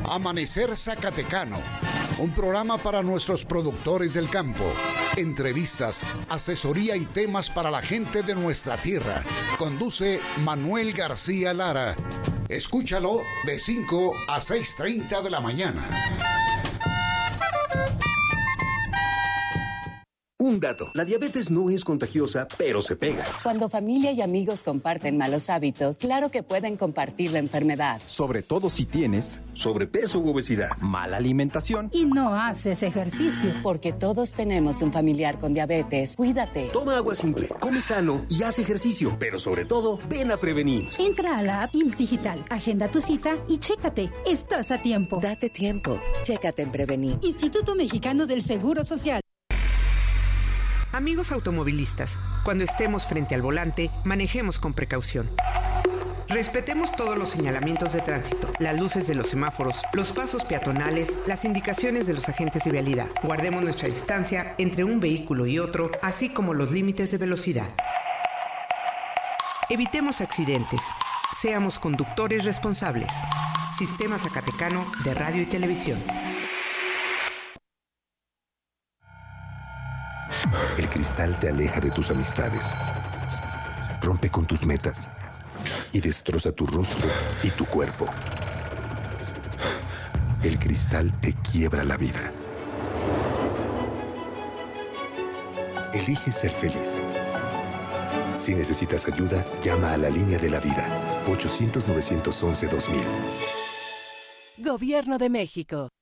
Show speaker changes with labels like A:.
A: Amanecer Zacatecano, un programa para nuestros productores del campo. Entrevistas, asesoría y temas para la gente de nuestra tierra. Conduce Manuel García Lara. Escúchalo de 5 a 6:30 de la mañana.
B: Un dato, la diabetes no es contagiosa, pero se pega.
C: Cuando familia y amigos comparten malos hábitos, claro que pueden compartir la enfermedad.
D: Sobre todo si tienes
B: sobrepeso u obesidad,
D: mala alimentación
E: y no haces ejercicio.
C: Porque todos tenemos un familiar con diabetes. Cuídate.
B: Toma agua simple, come sano y haz ejercicio. Pero sobre todo, ven a prevenir.
E: Entra a la app IMSS Digital, agenda tu cita y chécate. Estás a tiempo.
C: Date tiempo. Chécate en Prevenir.
E: Instituto Mexicano del Seguro Social.
F: Amigos automovilistas, cuando estemos frente al volante, manejemos con precaución. Respetemos todos los señalamientos de tránsito, las luces de los semáforos, los pasos peatonales, las indicaciones de los agentes de vialidad. Guardemos nuestra distancia entre un vehículo y otro, así como los límites de velocidad. Evitemos accidentes. Seamos conductores responsables. Sistema Zacatecano de Radio y Televisión.
G: El cristal te aleja de tus amistades, rompe con tus metas y destroza tu rostro y tu cuerpo. El cristal te quiebra la vida. Elige ser feliz. Si necesitas ayuda, llama a la línea de la vida, 800-911-2000.
H: Gobierno de México.